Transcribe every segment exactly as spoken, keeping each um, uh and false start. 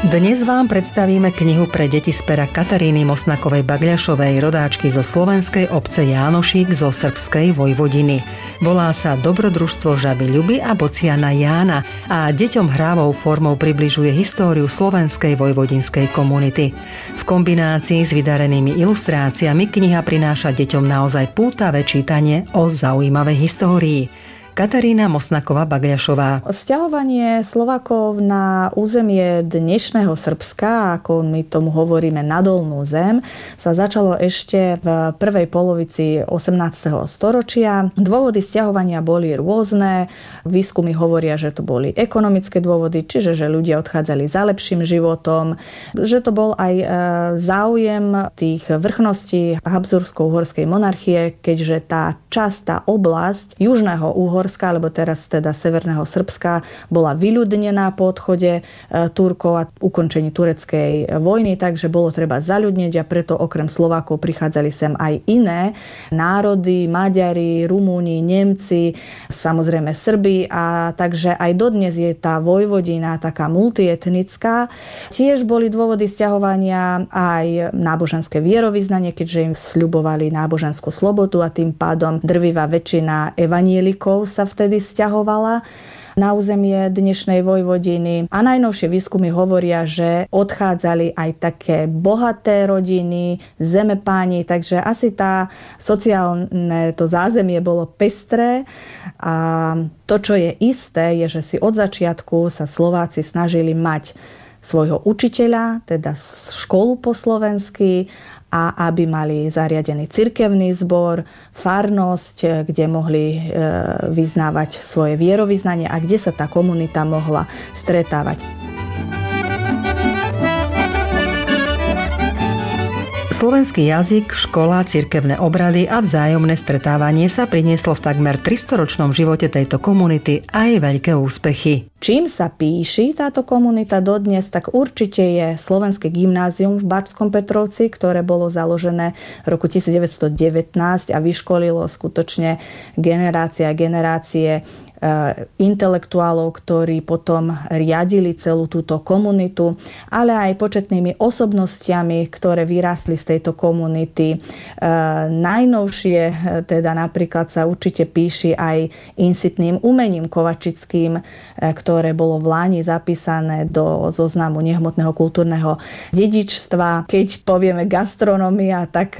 Dnes vám predstavíme knihu pre deti z pera Kataríny Mosnakovej Bagľašovej, rodáčky zo slovenskej obce Jánošík zo srbskej Vojvodiny. Volá sa Dobrodružstvo žaby Ľuby a bociana Jána a deťom hrávou formou približuje históriu slovenskej vojvodinskej komunity. V kombinácii s vydarenými ilustráciami kniha prináša deťom naozaj pútavé čítanie o zaujímavej histórii. Katarína Mosnaková Bagľašová. Sťahovanie Slovákov na územie dnešného Srbska, ako my tomu hovoríme na Dolnú zem, sa začalo ešte v prvej polovici osemnásteho storočia. Dôvody sťahovania boli rôzne. Výskumy hovoria, že to boli ekonomické dôvody, čiže že ľudia odchádzali za lepším životom, že to bol aj záujem tých vrchností Habsbursko-uhorskej monarchie, keďže tá časť, tá oblasť južného Uhorska, alebo teraz teda severného Srbska, bola vyľudnená po odchode Turkov a ukončení tureckej vojny, takže bolo treba zaľudniť a preto okrem Slovákov prichádzali sem aj iné národy, Maďari, Rumúni, Nemci, samozrejme Srbi, a takže aj dodnes je tá Vojvodina taká multietnická. Tiež boli dôvody sťahovania aj náboženské vierovyznanie, keďže im sľubovali náboženskú slobodu a tým pádom drvivá väčšina evanielikov sa vtedy sťahovala na územie dnešnej Vojvodiny. A najnovšie výskumy hovoria, že odchádzali aj také bohaté rodiny, zemepáni, takže asi tá sociálne to zázemie bolo pestré. A to, čo je isté, je, že si od začiatku sa Slováci snažili mať svojho učiteľa, teda školu po slovensky, a aby mali zariadený cirkevný zbor, farnosť, kde mohli vyznávať svoje vierovyznanie a kde sa tá komunita mohla stretávať. Slovenský jazyk, škola, cirkevné obrady a vzájomné stretávanie sa prinieslo v takmer tristoročnom živote tejto komunity aj veľké úspechy. Čím sa píši táto komunita dodnes, tak určite je Slovenské gymnázium v Bačskom Petrovci, ktoré bolo založené v roku devätnásť devätnásť a vyškolilo skutočne generácie a generácie intelektuálov, ktorí potom riadili celú túto komunitu, ale aj početnými osobnostiami, ktoré vyrástli z tejto komunity. Najnovšie teda napríklad sa určite píši aj insitným umením kovačickým, ktoré bolo v Láni zapísané do zoznamu nehmotného kultúrneho dedičstva. Keď povieme gastronomia, tak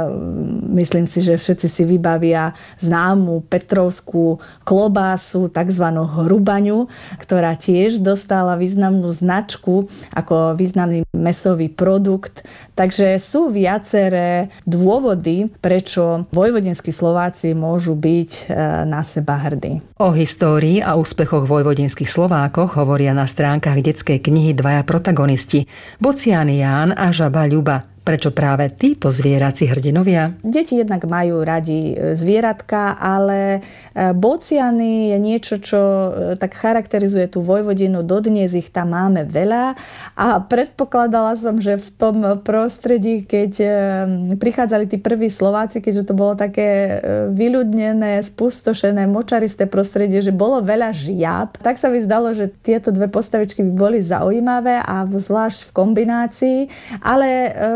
myslím si, že všetci si vybavia známu petrovskú klobásu, takzvanú hrubaňu, ktorá tiež dostala významnú značku ako významný mäsový produkt. Takže sú viaceré dôvody, prečo vojvodinskí Slováci môžu byť na seba hrdí. O histórii a úspechoch vojvodinských Slovákoch hovoria na stránkach detskej knihy dvaja protagonisti, bocian Ján a žaba Ľuba. Prečo práve títo zvierací hrdinovia? Deti jednak majú radi zvieratka, ale bociany je niečo, čo tak charakterizuje tú Vojvodinu. Dodnes ich tam máme veľa a predpokladala som, že v tom prostredí, keď prichádzali tí prví Slováci, keďže to bolo také vyľudnené, spustošené, močaristé prostredie, že bolo veľa žiab, tak sa mi zdalo, že tieto dve postavičky by boli zaujímavé a zvlášť v kombinácii, ale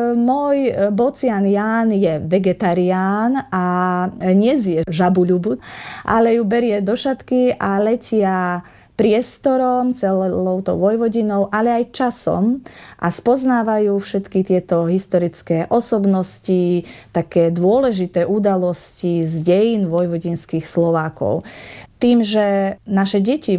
môj bocian Ján je vegetarián a nezje žabu Ľubu, ale ju berie do šatky a letia priestorom, celou tou Vojvodinou, ale aj časom a spoznávajú všetky tieto historické osobnosti, také dôležité udalosti z dejín vojvodinských Slovákov. Tým, že naše deti